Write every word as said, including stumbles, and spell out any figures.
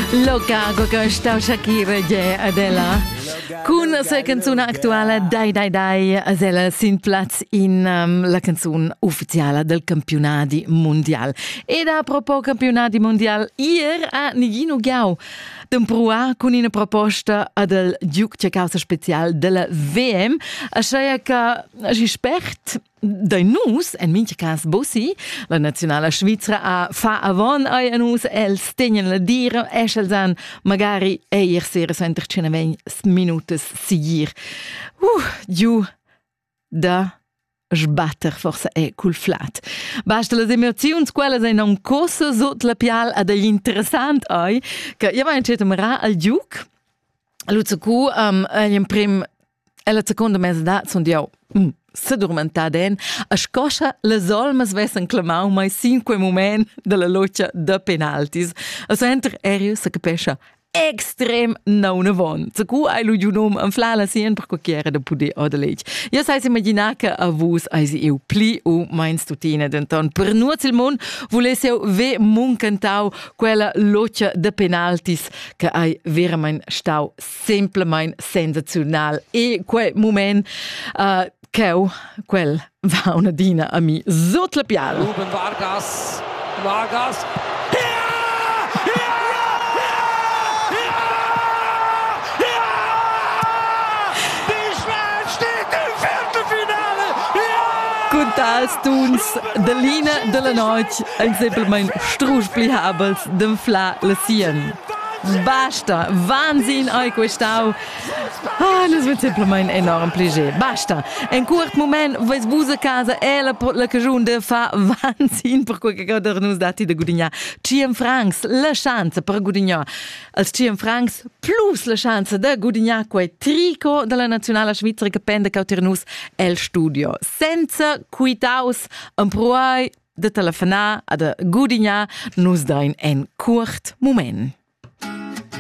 Locago che sta Shakira je Adela. Con la canzone attuale Dai Dai Dai, Adela sin plaz in um, la canzone ufficiale del campionati mondial. Ed a propos campionati mondial, ieri a Nigino Ghiau d'improvar con una proposta del Duke c'è causa speciale della V M, a scegliere che si spert da nus, en mince cas bossi, la nazionale svizzera a fa avon ai a nus, els tenien la dire, eschels an magari eier sera so intercena ven minutes sigir. Uh, giù da sbatter forse è cul flat. Basta le emozioni, quelle sono non cosa sotto la pial ad agli interessant ai, che io mai incetta mera al Duke, l'uzzacu, um, in prim, e la seconda mese da, sono io, mm, s'addormentada a scoscia le olmes vessen clamau mai cinque moment della loccia de penaltis. A center aereo se capescia extrem non avon. Zacu ai lu giunom en flala sien per qualquiera da puder o da leg. Io sai si immaginar che a vus ai si eu pli o mein stutine denton. Per nuoz il mon volesse eu ve mun cantau quella loccia de penaltis che ai veramente stau semplicemente sensazional. E quel moment uh, Keu, quel va una dina a mi sotto la piala. Ruben Vargas, Vargas. Ja! Ja! Ja! Ja! Die Schweiz steht im Viertelfinale. Ja! Con tals tuns de lina de la noche, ein semplicemente struspli habels d'enfla la sien. Basta, Wahnsinn ai questau. Ah, das wird semplicemente enorm piacere. Basta. En curt moment, vais vus a casa e la, la cagiun de fa Wahnsinn per quel che goder nus dati de gudignar. Cien francs, la chance per gudignar. Als cien francs plus la chance de gudignar quei trico de la nazionale svizzera che pende cauter nus el studio. Senza quitaus en proai de telefonar a de gudignar nus dain en curt moment.